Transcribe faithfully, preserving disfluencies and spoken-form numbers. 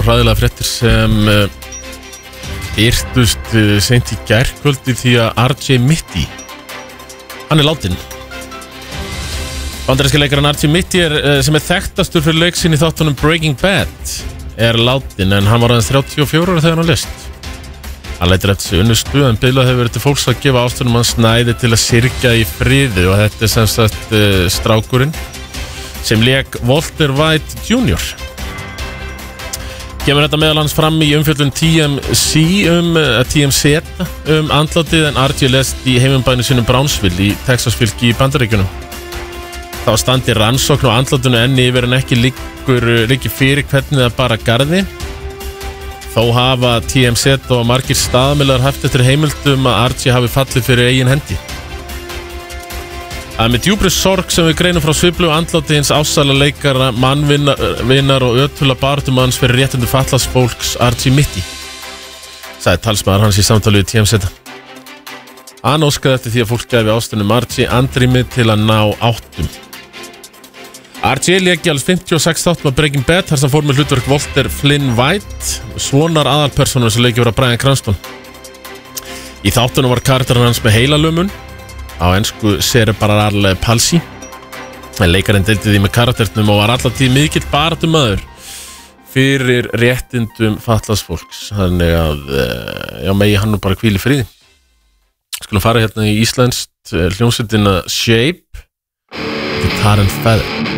hræðilega fréttir sem uh, birtust uh, seint í gærkvöldi því að R J Mitte, hann er látinn. Bandaríski leikarinn R J Mitte er, uh, sem er þekktastur fyrir leik sinn í þáttunum Breaking Bad, er látinn en hann var aðeins þrjátíu og fjögur ára þegar hann lést. Hann leitir eftir sig unnustu en biðlað hefur verið til fólks að gefa ástunum hans næði til að syrgja í friði og þetta er sem sagt uh, strákurinn sem lék Walter White júnior Kemur þetta meðal hans fram í umfjöllun T M C um, uh, T M Z um andlátið en R J lést í heimumbænu sínum Brownsville í Texasfylki í Bandaríkjunum. Þá standi rannsókn á andlátinu enni yfir en ekki liggur, liggi fyrir hvernig það bara garði. Þó hafa T M Z og margir staðamiðlar haft eftir heimildum að R J hafi fallið fyrir eigin hendi. Það er með djúpri sorg sem við greinum frá sviflu andláti hins ástsæla leikara, mannvinnar og ötula baráttumanns fyrir réttindi fatlaðs fólks R J Mitte, sagði talsmaður hans í samtali við T M Z. Hann óskaði eftir því að fólk gæfi ástunum R J andrými til að ná áttum. R J lék í alls fimmtíu og sex þáttum að Breaking Bad þar sem fór með hlutverk Walter Flynn White, svonar aðalpersónur sem leikið voru að Bryan Cranston. Í þáttunum var karakterinn hans með heilalömun, á ensku cerebral palsy, en leikarinn deildi því með karakternum og var allatíð mikill baráttumaður fyrir réttindum fatlaðs fólks. Þannig að, já, megi hann nú bara hvíli friði. Skulum fara hérna í íslenskt hljómsveitina Shape, Guitar and Feather.